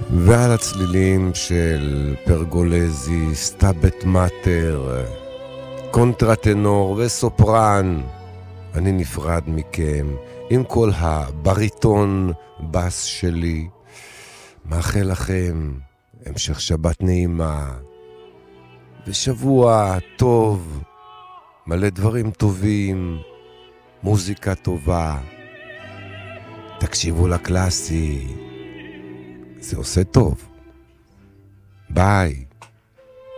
ועל הצלילים של פרגולזי, סטאבט מאטר, קונטרטנור וסופרן, אני נפרד מכם עם כל הבריטון בס שלי. מאחל לכם המשך שבת נעימה ושבוע טוב, מלא דברים טובים, מוזיקה טובה. תקשיבו לקלאסי, זה עושה טוב. ביי.